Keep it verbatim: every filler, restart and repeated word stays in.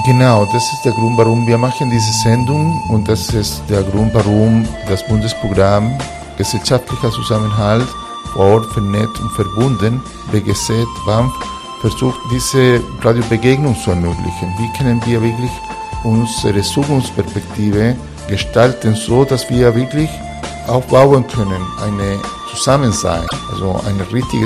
Genau, das ist der Grund, warum wir machen diese Sendung und das ist der Grund, warum das Bundesprogramm Gesellschaftlicher Zusammenhalt vor Ort vernetzt und verbunden, B G Z, B A M F, versucht diese Radiobegegnung zu ermöglichen. Wie können wir wirklich unsere Zukunftsperspektive gestalten, so dass wir wirklich aufbauen können, eine Zusammensein, also eine richtige